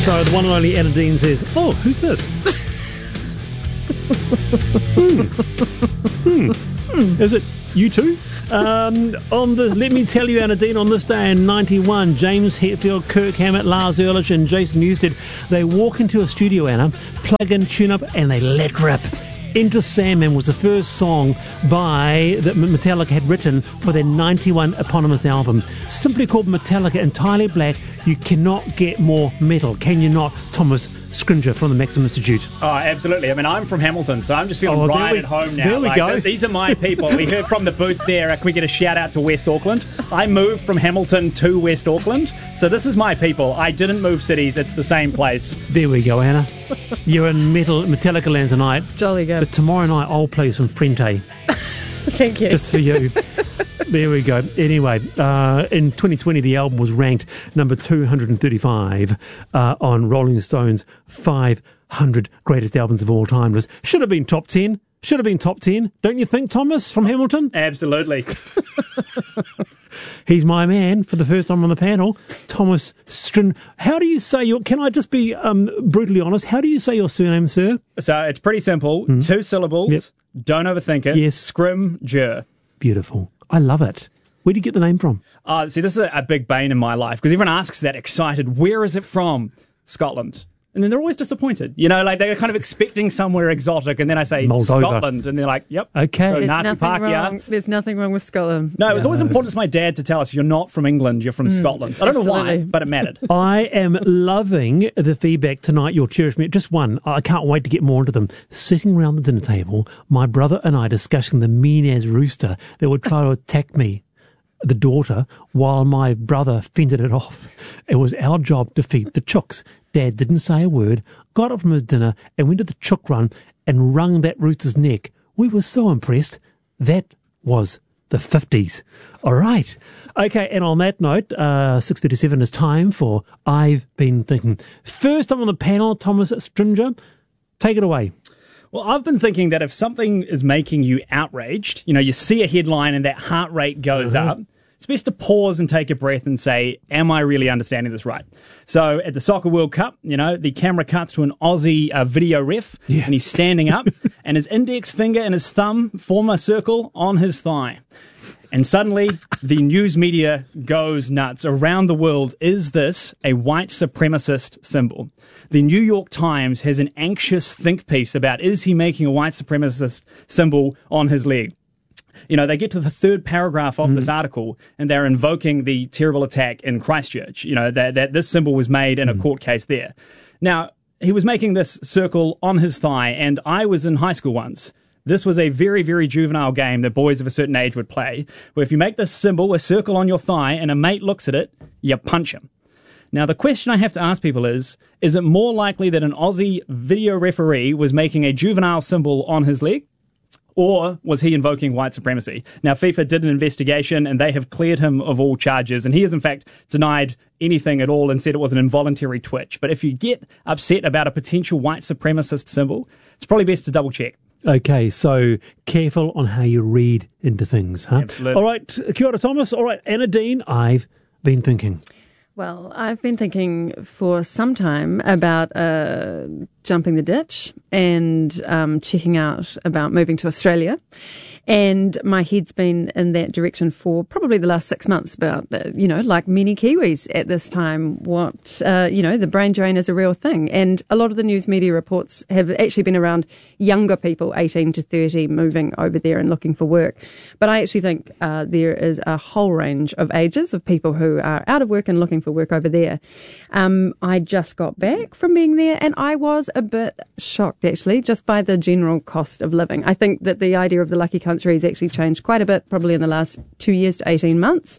So the one and only Anna Dean says, "Oh, who's this?" Is it you two? Let me tell you, Anna Dean, on this day in 91, James Hetfield, Kirk Hammett, Lars Ulrich and Jason Newsted, they walk into a studio, Anna, plug in, tune up, and they let rip. Enter Sandman was the first song that Metallica had written for their 91 eponymous album. Simply called Metallica, entirely black. You cannot get more metal, can you not, Thomas Scringer from the Maxim Institute? Oh, absolutely. I mean, I'm from Hamilton, so I'm just feeling right at home now. There we go. These are my people. We heard from the booth there. Can we get a shout out to West Auckland? I moved from Hamilton to West Auckland, so this is my people. I didn't move cities. It's the same place. There we go, Anna. You're in Metallica land tonight. Jolly good. But tomorrow night I'll play some Frente. Thank you. Just for you. There we go. Anyway, in 2020, the album was ranked number 235 on Rolling Stone's 500 greatest albums of all time. Should have been top 10. Should have been top 10. Don't you think, Thomas, from Hamilton? Absolutely. He's my man for the first time on the panel, Thomas Strin. How do you say your... Can I just be brutally honest? How do you say your surname, sir? So it's pretty simple. 2 syllables. Yep. Don't overthink it. Yes. Scrimgeour. Beautiful. I love it. Where do you get the name from? See, this is a big bane in my life because everyone asks that excited, where is it from? Scotland. And then they're always disappointed. You know, like they're kind of expecting somewhere exotic, and then I say Moldova. Scotland, and they're like, yep. Okay. There's Nazi nothing Park, wrong. yeah. There's nothing wrong with Scotland. No, it was always important for my dad to tell us, you're not from England, you're from Scotland. I don't know why, absolutely. but it mattered. I am loving the feedback tonight, your cherished me. Just one. I can't wait to get more into them. Sitting around the dinner table, my brother and I discussing the mean-as rooster that would try to attack me, the daughter, while my brother fended it off. It was our job to feed the chooks. Dad didn't say a word, got up from his dinner and went to the chook run and wrung that rooster's neck. We were so impressed. That was the 50s. All right. Okay, and on that note, 6:37 is time for I've Been Thinking. First time on the panel, Thomas Stringer. Take it away. Well, I've been thinking that if something is making you outraged, you know, you see a headline and that heart rate goes up, it's best to pause and take a breath and say, am I really understanding this right? So at the Soccer World Cup, you know, the camera cuts to an Aussie video ref, and he's standing up, and his index finger and his thumb form a circle on his thigh. And suddenly, the news media goes nuts. Around the world, is this a white supremacist symbol? The New York Times has an anxious think piece about, is he making a white supremacist symbol on his leg? You know, they get to the third paragraph of this article and they're invoking the terrible attack in Christchurch, you know, that this symbol was made in a court case there. Now, he was making this circle on his thigh, and I was in high school once. This was a very, very juvenile game that boys of a certain age would play, where if you make this symbol, a circle on your thigh, and a mate looks at it, you punch him. Now, the question I have to ask people is it more likely that an Aussie video referee was making a juvenile symbol on his leg? Or was he invoking white supremacy? Now, FIFA did an investigation and they have cleared him of all charges. And he has, in fact, denied anything at all and said it was an involuntary twitch. But if you get upset about a potential white supremacist symbol, it's probably best to double check. Okay, so careful on how you read into things, huh? Absolutely. All right, kia ora, Thomas. All right, Anna Dean, I've been thinking. Well, I've been thinking for some time about jumping the ditch and checking out about moving to Australia. And my head's been in that direction for probably the last 6 months about, you know, like many Kiwis at this time, the brain drain is a real thing. And a lot of the news media reports have actually been around younger people, 18 to 30, moving over there and looking for work. But I actually think there is a whole range of ages of people who are out of work and looking for work over there. I just got back from being there and I was a bit shocked, actually, just by the general cost of living. I think that the idea of the lucky country has actually changed quite a bit, probably in the last 2 years to 18 months.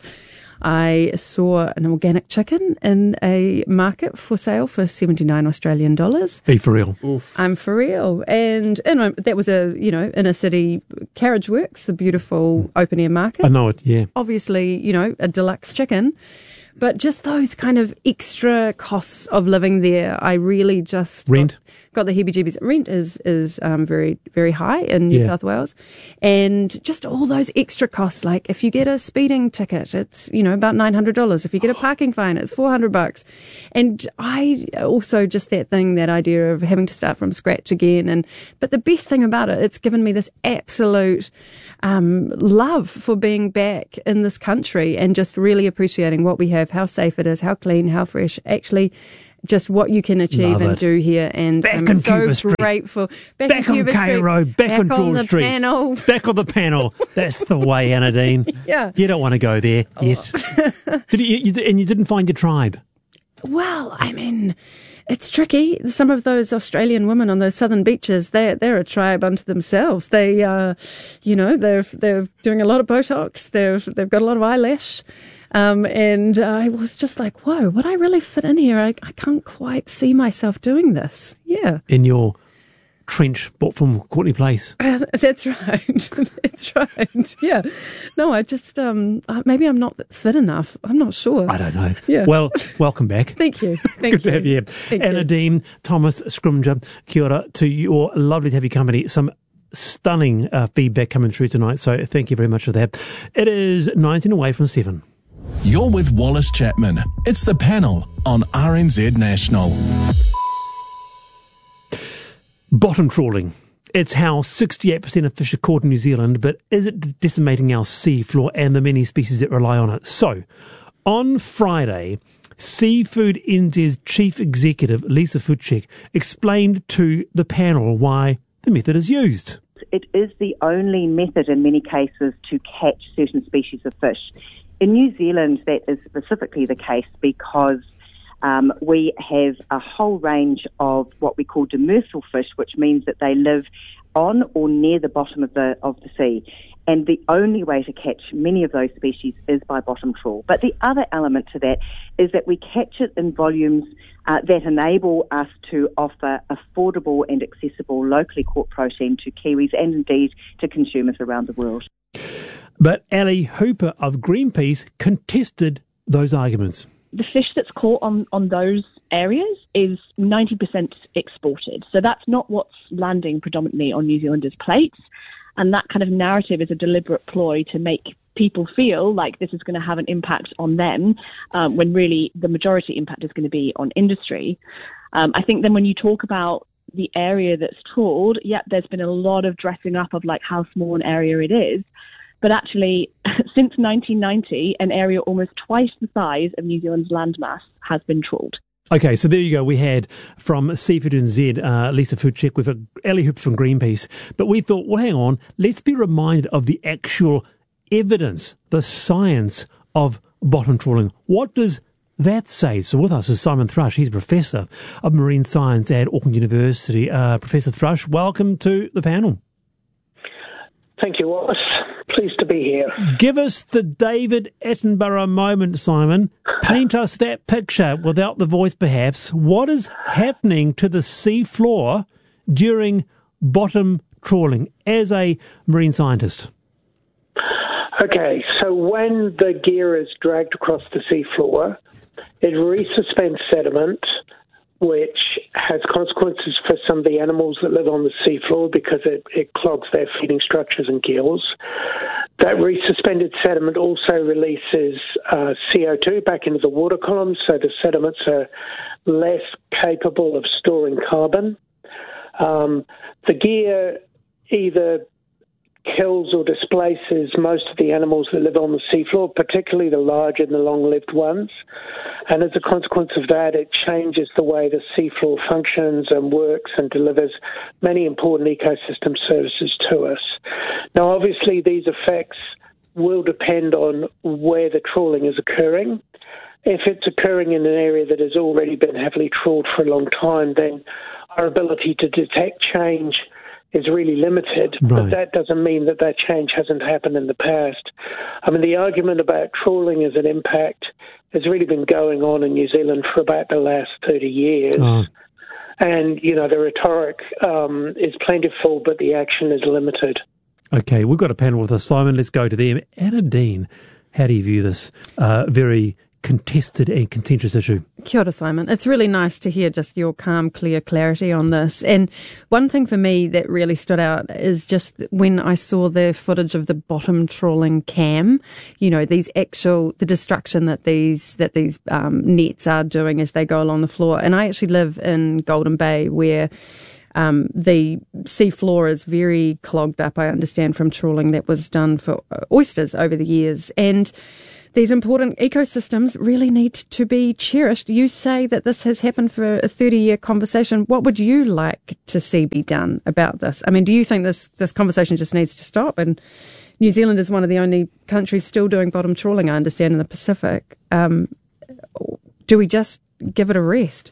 I saw an organic chicken in a market for sale for 79 Australian dollars. Be for real. Oof. I'm for real. And that was a, inner city Carriage Works, the beautiful open air market. I know it, yeah. Obviously, a deluxe chicken. But just those kind of extra costs of living there, I really just Rent? got the heebie-jeebies. Rent is very, very high in New South Wales. And just all those extra costs, like if you get a speeding ticket, it's, about $900. If you get a parking fine, it's $400. And I also just that idea of having to start from scratch again. But the best thing about it, it's given me this absolute love for being back in this country and just really appreciating what we have, how safe it is, how clean, how fresh, actually just what you can achieve and do here. And back I'm on so Cuba Street. grateful. Back on Cairo, back on George Street. Panel. Back on the panel. That's the way, Anna Dean. Yeah. You don't want to go there yet. And you didn't find your tribe? Well, I mean, it's tricky. Some of those Australian women on those southern beaches, they're a tribe unto themselves. They, they're doing a lot of Botox. They've got a lot of eyelash. And I was just like, whoa, would I really fit in here? I can't quite see myself doing this. Yeah. In your trench bought from Courtney Place. That's right. That's right. Yeah. No, I just, maybe I'm not fit enough. I'm not sure. I don't know. Yeah. Well, welcome back. Thank you. Good to have you here. Anna Dean, Thomas Scrimger, kia ora to you all. Lovely to have your company. Some stunning feedback coming through tonight, so thank you very much for that. It is 19 away from 7. You're with Wallace Chapman. It's The Panel on RNZ National. Bottom trawling. It's how 68% of fish are caught in New Zealand, but is it decimating our sea floor and the many species that rely on it? So, on Friday, Seafood NZ's Chief Executive, Lisa Futschek, explained to the panel why the method is used. It is the only method in many cases to catch certain species of fish. In New Zealand, that is specifically the case because we have a whole range of what we call demersal fish, which means that they live on or near the bottom of the sea. And the only way to catch many of those species is by bottom trawl. But the other element to that is that we catch it in volumes that enable us to offer affordable and accessible locally caught protein to Kiwis and indeed to consumers around the world. But Ali Hooper of Greenpeace contested those arguments. The fish that's caught on those areas is 90% exported. So that's not what's landing predominantly on New Zealanders' plates. And that kind of narrative is a deliberate ploy to make people feel like this is going to have an impact on them when really the majority impact is going to be on industry. I think then when you talk about the area that's trawled, there's been a lot of dressing up of like how small an area it is. But actually, since 1990, an area almost twice the size of New Zealand's landmass has been trawled. Okay, so there you go. We had from Seafood NZ, Lisa Futschek, with Ali Hooper from Greenpeace. But we thought, well, hang on, let's be reminded of the actual evidence, the science of bottom trawling. What does that say? So with us is Simon Thrush. He's a professor of marine science at Auckland University. Professor Thrush, welcome to the panel. Thank you, Wallace. Pleased to be here. Give us the David Attenborough moment, Simon. Paint us that picture without the voice, perhaps. What is happening to the sea floor during bottom trawling as a marine scientist? Okay, so when the gear is dragged across the sea floor, it resuspends sediment, which has consequences for some of the animals that live on the seafloor because it clogs their feeding structures and gills. That resuspended sediment also releases CO2 back into the water column, so the sediments are less capable of storing carbon. The gear either kills or displaces most of the animals that live on the seafloor, particularly the large and the long-lived ones. And as a consequence of that, it changes the way the seafloor functions and works and delivers many important ecosystem services to us. Now, obviously, these effects will depend on where the trawling is occurring. If it's occurring in an area that has already been heavily trawled for a long time, then our ability to detect change is really limited, right. But that doesn't mean that change hasn't happened in the past. I mean, the argument about trawling as an impact has really been going on in New Zealand for about the last 30 years. Oh. And, the rhetoric is plentiful, but the action is limited. Okay, we've got a panel with us. Simon, let's go to them. Anna Dean, how do you view this very contested and contentious issue. Kia ora, Simon. It's really nice to hear just your calm, clear clarity on this. And one thing for me that really stood out is just when I saw the footage of the bottom trawling cam, the destruction that these nets are doing as they go along the floor. And I actually live in Golden Bay where the sea floor is very clogged up, I understand, from trawling that was done for oysters over the years. And these important ecosystems really need to be cherished. You say that this has happened for a 30-year conversation. What would you like to see be done about this? I mean, do you think this conversation just needs to stop? And New Zealand is one of the only countries still doing bottom trawling, I understand, in the Pacific. Do we just give it a rest?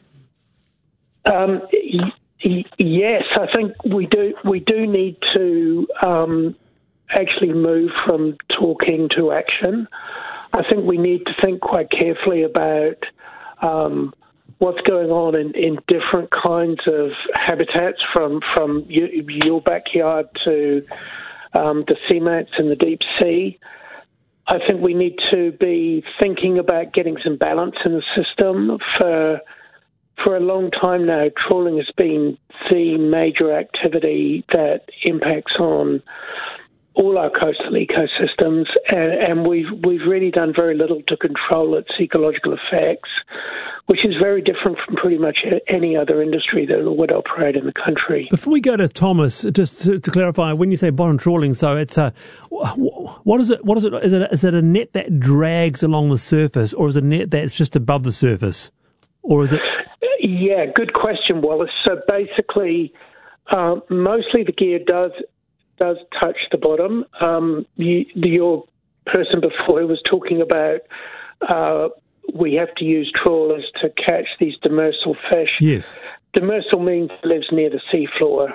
Yes, I think we do. We do need to actually move from talking to action. I think we need to think quite carefully about what's going on in different kinds of habitats, from your backyard to the sea mats in the deep sea. I think we need to be thinking about getting some balance in the system. For a long time now, trawling has been the major activity that impacts on all our coastal ecosystems, and we've really done very little to control its ecological effects, which is very different from pretty much any other industry that would operate in the country. Before we go to Thomas, just to clarify, when you say bottom trawling, so it's what is it? What is it? Is it a net that drags along the surface, or is it a net that's just above the surface, or is it? Yeah, good question, Wallace. So basically, mostly the gear does touch the bottom. Your person before was talking about we have to use trawlers to catch these demersal fish. Yes. Demersal means it lives near the seafloor.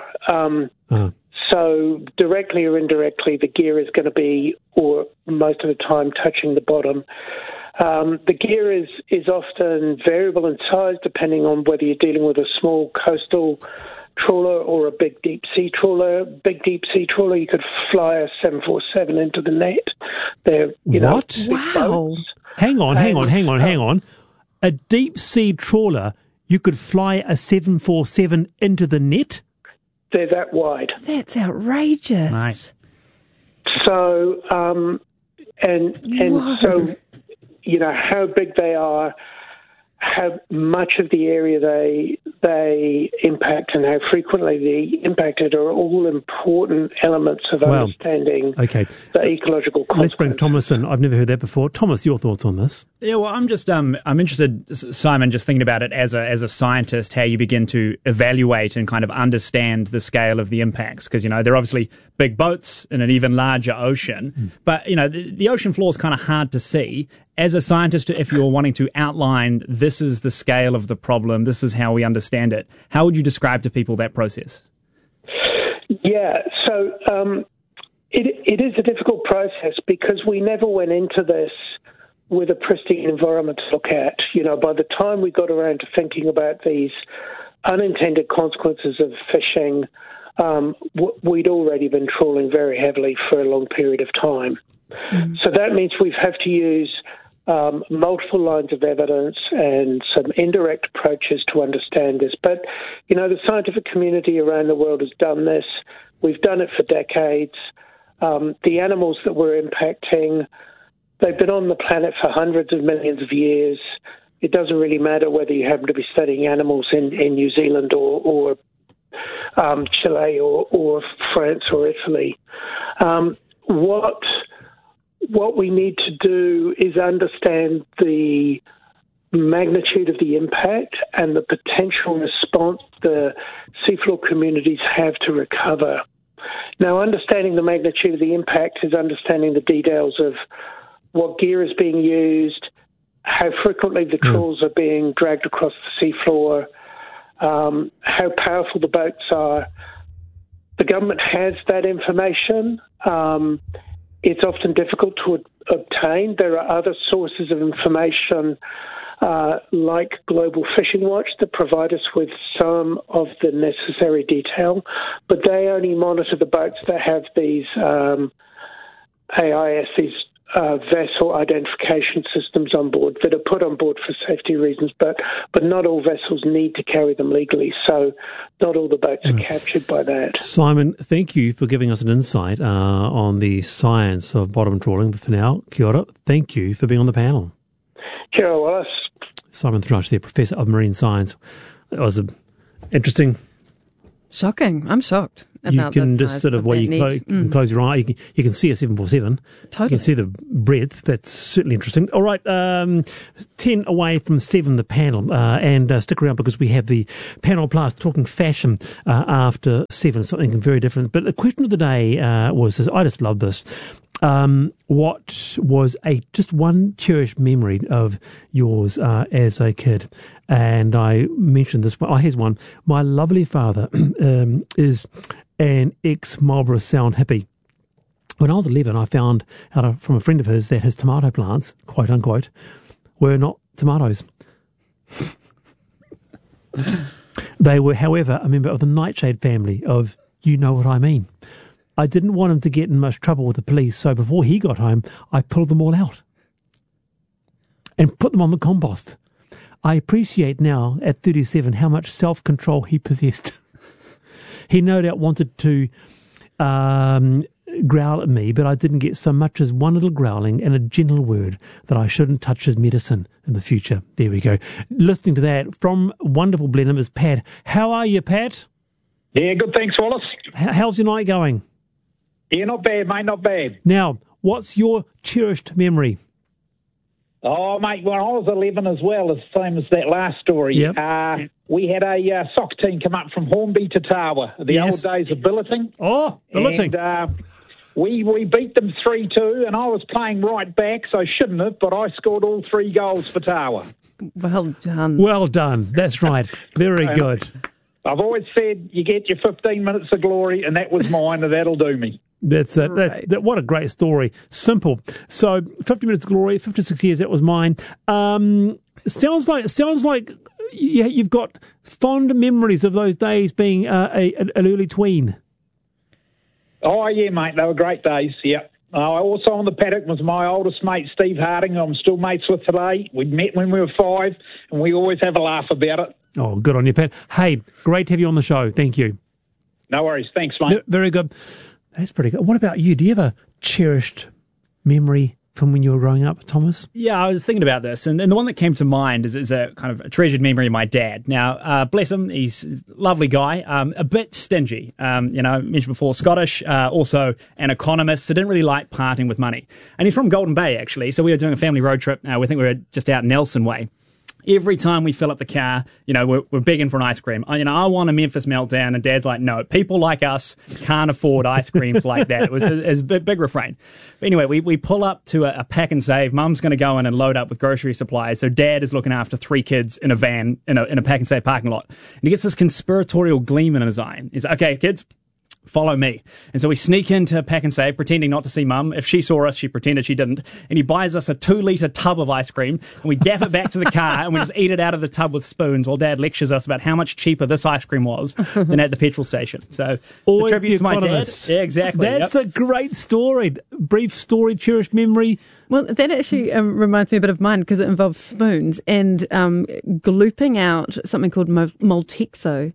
So directly or indirectly, the gear is going to be, or most of the time, touching the bottom. The gear is often variable in size depending on whether you're dealing with a small coastal trawler or a big deep sea trawler. Big deep sea trawler, you could fly a 747 into the net. They're, what? Wow. Hang on. A deep sea trawler, you could fly a 747 into the net? They're that wide. That's outrageous. Right. So, so, how big they are, how much of the area they impact and how frequently they impacted are all important elements of understanding the ecological consequences. Let's bring Thomas in. I've never heard that before. Thomas, your thoughts on this? Yeah, well, I'm just I'm interested, Simon, just thinking about it as a scientist, how you begin to evaluate and kind of understand the scale of the impacts, because there are obviously big boats in an even larger ocean, but the ocean floor is kind of hard to see. As a scientist, if you're wanting to outline this is the scale of the problem, this is how we understand it, how would you describe to people that process? Yeah, so it is a difficult process because we never went into this with a pristine environment to look at. By the time we got around to thinking about these unintended consequences of fishing, we'd already been trawling very heavily for a long period of time. So that means we have to use multiple lines of evidence and some indirect approaches to understand this. But, the scientific community around the world has done this. We've done it for decades. The animals that we're impacting, they've been on the planet for hundreds of millions of years. It doesn't really matter whether you happen to be studying animals in New Zealand or Chile or France or Italy. What we need to do is understand the magnitude of the impact and the potential response the seafloor communities have to recover. Now, understanding the magnitude of the impact is understanding the details of what gear is being used, how frequently the trawls are being dragged across the seafloor, how powerful the boats are. The government has that information. It's often difficult to obtain. There are other sources of information like Global Fishing Watch that provide us with some of the necessary detail, but they only monitor the boats that have these AIS, these vessel identification systems on board that are put on board for safety reasons, but not all vessels need to carry them legally, so not all the boats are captured by that. Simon, thank you for giving us an insight on the science of bottom trawling. But for now, kia ora, thank you for being on the panel. Kia ora, Wallace. Simon Thrush, the Professor of Marine Science. That was interesting. Shocking. I'm shocked about You can the just size sort of, of well, that you net. can close your eye. You can see a 747. Totally. You can see the breadth. That's certainly interesting. All right, 10 away from 7, the panel. And stick around because we have the panel plus talking fashion after 7, something very different. But the question of the day was this. I just love this. What was just one cherished memory of yours as a kid? And I mentioned this one. Oh, here's one. My lovely father is an ex-Marlborough Sound hippie. When I was 11, I found out from a friend of his that his tomato plants, quote unquote, were not tomatoes. They were, however, a member of the nightshade family of you know what I mean. I didn't want him to get in much trouble with the police, so before he got home, I pulled them all out and put them on the compost. I appreciate now, at 37, how much self-control he possessed. He no doubt wanted to growl at me, but I didn't get so much as one little growling and a gentle word that I shouldn't touch his medicine in the future. There we go. Listening to that from wonderful Blenheim is Pat. How are you, Pat? Yeah, good, thanks, Wallace. How's your night going? Yeah, not bad, mate, not bad. Now, what's your cherished memory? Oh, mate, when I was 11 as well, the same as that last story. Yep. We had a soccer team come up from Hornby to Tawa, the old days of billeting. Oh, billeting. And we beat them 3-2, and I was playing right back, so I shouldn't have, but I scored all 3 goals for Tawa. Well done. Well done. That's right. Very good. I've always said you get your 15 minutes of glory, and that was mine, and that'll do me. That's it. Right. What a great story. Simple. So, 50 minutes of glory, 56 years, that was mine. Sounds like you've got fond memories of those days being an early tween. Oh, yeah, mate. They were great days, yeah. Also on the paddock was my oldest mate, Steve Harding, who I'm still mates with today. We met when we were 5, and we always have a laugh about it. Oh, good on you, Pat. Hey, great to have you on the show. Thank you. No worries. Thanks, mate. Very good. That's pretty good. What about you? Do you have a cherished memory from when you were growing up, Thomas? Yeah, I was thinking about this, and the one that came to mind is a kind of a treasured memory of my dad. Now, bless him, he's a lovely guy, a bit stingy. I mentioned before, Scottish, also an economist, so didn't really like parting with money. And he's from Golden Bay, actually, so we were doing a family road trip. We think we were just out Nelson Way. Every time we fill up the car, we're begging for an ice cream. I want a Memphis Meltdown, and Dad's like, no, people like us can't afford ice creams like that. It was a big refrain. But anyway, we pull up to a pack and save. Mum's going to go in and load up with grocery supplies. So Dad is looking after 3 kids in a van in a pack and save parking lot. And he gets this conspiratorial gleam in his eye. He's like, okay, kids, follow me. And so we sneak into Pack and Save, pretending not to see Mum. If she saw us, she pretended she didn't. And he buys us a 2-litre tub of ice cream, and we gaff it back to the car, and we just eat it out of the tub with spoons while Dad lectures us about how much cheaper this ice cream was than at the petrol station. So, always it's a tribute to my dad. Yeah, exactly. That's a great story. Brief story, cherished memory. Well, that actually reminds me a bit of mine because it involves spoons and glooping out something called Multexo.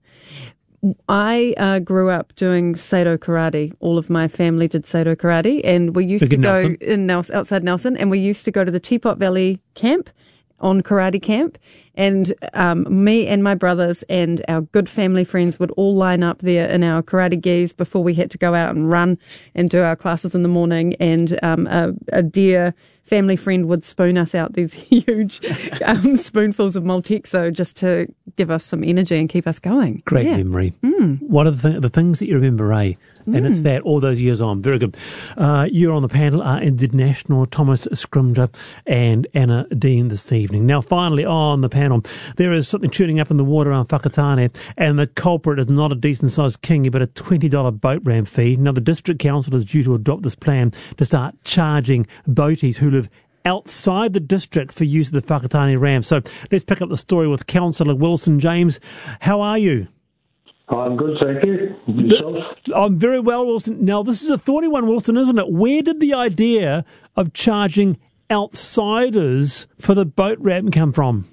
I grew up doing Seido karate. All of my family did Seido karate, and we used to go outside Nelson, and we used to go to the Teapot Valley camp on karate camp, and me and my brothers and our good family friends would all line up there in our karate gis before we had to go out and run and do our classes in the morning, and a dear family friend would spoon us out these huge spoonfuls of Multexo just to give us some energy and keep us going. Great memory. What are the things that you remember, eh? And it's that all those years on. Very good. You're on the panel, International, Thomas Scrimger and Anna Dean this evening. Now, finally, on the panel, there is something shooting up in the water on Whakatane, and the culprit is not a decent-sized kingy, but a $20 boat ramp fee. Now, the District Council is due to adopt this plan to start charging boaties who live outside the district for use of the Whakatane ramp. So let's pick up the story with Councillor Wilson James. How are you? I'm good, thank you. Yourself? I'm very well, Wilson. Now, this is a thorny one, Wilson, isn't it? Where did the idea of charging outsiders for the boat ramp come from?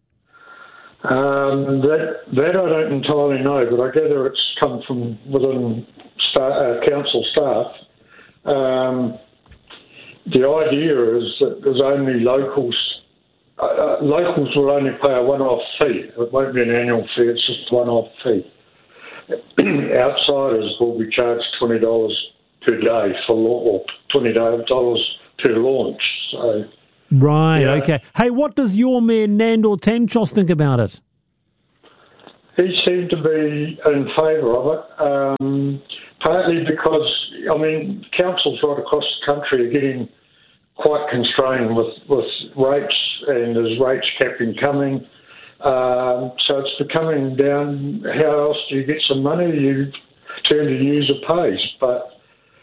That I don't entirely know, but I gather it's come from within council staff. The idea is that there's only locals. Locals will only pay a one-off fee. It won't be an annual fee. It's just a one-off fee. Outsiders will be charged $20 per day or $20 per launch. So. Right, Yeah. okay. Hey, what does your mayor, Nandor Tanchos, think about it? He seemed to be in favour of it, partly because, councils right across the country are getting quite constrained with rates, and there's rates capping coming. So it's becoming down, how else do you get some money? You turn to user pays. But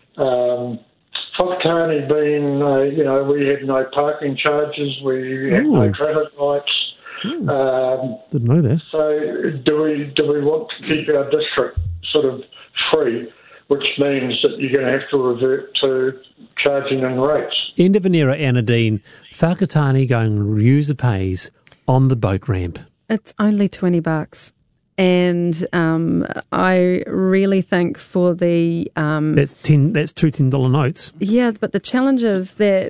Whakatane being, we had no parking charges, we had no traffic lights. Didn't know that. So do we want to keep our district sort of free, which means that you're going to have to revert to charging in rates? End of an era, Anadine. Whakatane going user pays on the boat ramp. It's only $20. And I really think for the... That's two $10 notes. Yeah, but the challenges that,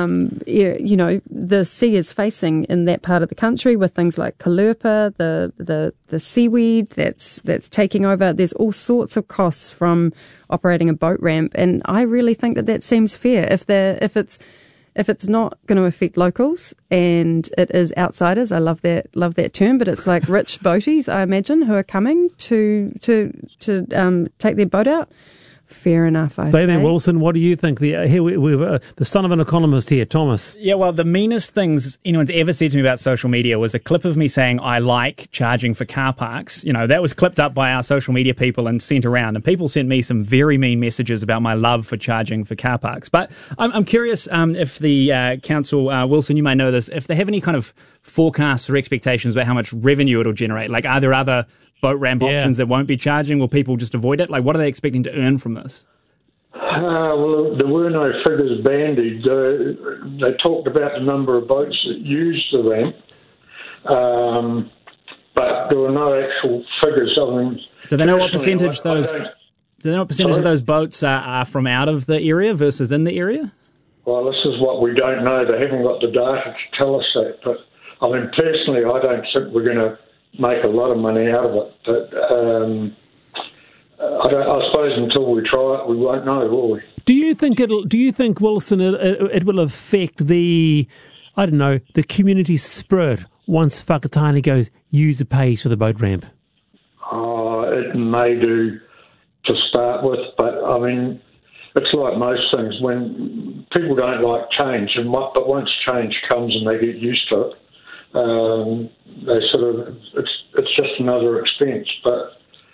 the sea is facing in that part of the country with things like Kalupa, the seaweed that's taking over. There's all sorts of costs from operating a boat ramp. And I really think that seems fair. If it's not going to affect locals and it is outsiders, I love that term, but it's like rich boaties, I imagine, who are coming to take their boat out. Fair enough, I Stay there, say. Wilson. What do you think? Here we've the son of an economist here, Thomas. Yeah, well, the meanest things anyone's ever said to me about social media was a clip of me saying I like charging for car parks. That was clipped up by our social media people and sent around, and people sent me some very mean messages about my love for charging for car parks. But I'm curious if the council, Wilson, you may know this, if they have any kind of forecasts or expectations about how much revenue it'll generate. Like, are there other boat ramp options that won't be charging? Will people just avoid it? Like, what are they expecting to earn from this? Well, there were no figures bandied. They talked about the number of boats that use the ramp, but there were no actual figures. Do they know what percentage those? Do they know what percentage of those boats are from out of the area versus in the area? Well, this is what we don't know. They haven't got the data to tell us that. But personally, I don't think we're going to make a lot of money out of it. But I suppose until we try it, we won't know, will we? Do you think, Wilson, it will affect the community spirit once Whakatane goes user pays for the boat ramp? It may do to start with, but it's like most things. When people don't like change, but once change comes and they get used to it, they sort of it's just another expense. But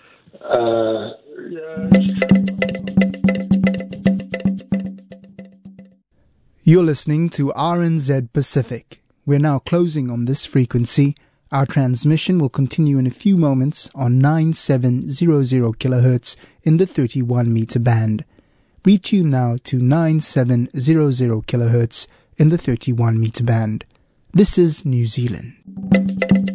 You're listening to RNZ Pacific. We're now closing on this frequency. Our transmission will continue in a few moments on 9700 kHz in the 31 meter band. Retune now to 9700 kHz in the 31 meter band. This is New Zealand.